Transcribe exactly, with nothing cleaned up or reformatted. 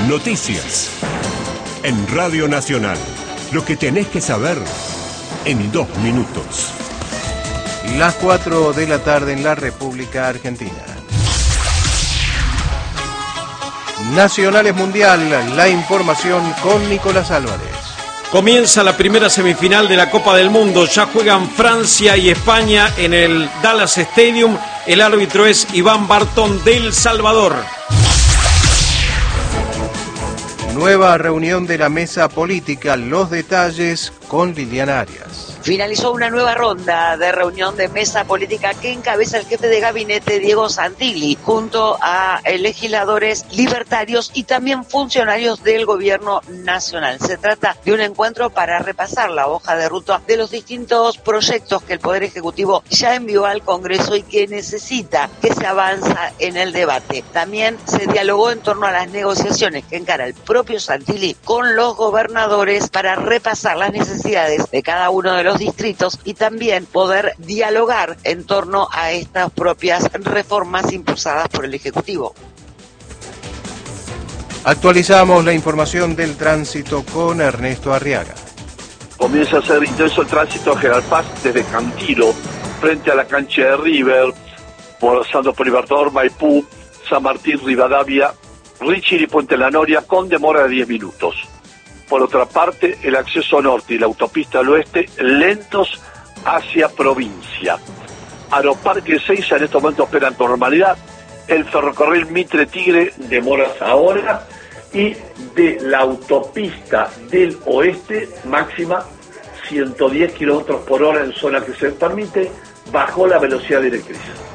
Noticias. En Radio Nacional. Lo que tenés que saber en dos minutos. Las cuatro de la tarde en la República Argentina. Nacionales Mundial, la información con Nicolás Álvarez. Comienza la primera semifinal de la Copa del Mundo. Ya juegan Francia y España en el Dallas Stadium. El árbitro es Iván Bartón del Salvador. Nueva reunión de la mesa política. Los detalles con Liliana Arias. Finalizó una nueva ronda de reunión de mesa política que encabeza el jefe de gabinete Diego Santilli, junto a legisladores libertarios y también funcionarios del gobierno nacional. Se trata de un encuentro para repasar la hoja de ruta de los distintos proyectos que el Poder Ejecutivo ya envió al Congreso y que necesita que se avanza en el debate. También se dialogó en torno a las negociaciones que encara el propio Santilli con los gobernadores para repasar las necesidades de cada uno de los distritos y también poder dialogar en torno a estas propias reformas impulsadas por el Ejecutivo. Actualizamos la información del tránsito con Ernesto Arriaga. Comienza a ser intenso el tránsito a General Paz desde Cantilo, frente a la cancha de River, pasando por Libertador, Maipú, San Martín, Rivadavia, Richiri y Puente La Noria, con demora de diez minutos. Por otra parte, el acceso norte y la autopista al oeste lentos hacia provincia. Aeroparque Ezeiza en estos momentos operan con normalidad. El ferrocarril Mitre Tigre demoras ahora. Y de la autopista del oeste, máxima ciento diez kilómetros por hora en zona que se permite, bajó la velocidad directriz.